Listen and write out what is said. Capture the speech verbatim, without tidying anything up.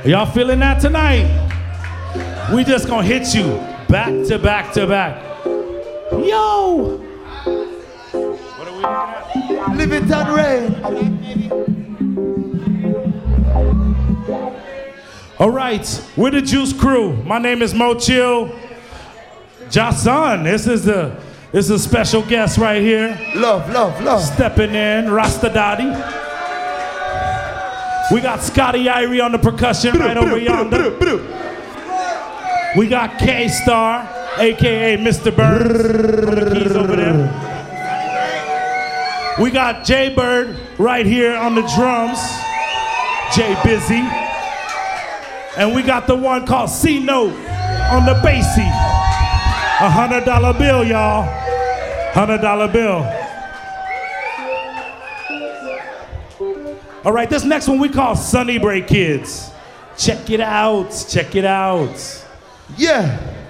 Y'all feeling that tonight? We just gonna hit you back to back to back. Yo! What are we looking at? Live it and rain. All right, we're the Juice Crew. My name is Mo Chill. Jason, this is the this is a special guest right here. Love, love, love. Stepping in, Rasta Daddy. We got Scotty Irie on the percussion right over yonder. We got K-Star, A K A Mister Burns, on the keys over there. We got Jay Bird right here on the drums, Jay Busy. And we got the one called C-Note on the bassy. A hundred dollar bill, y'all. Hundred dollar bill. All right, this next one we call Sunny Break Kids. Check it out, check it out. Yeah.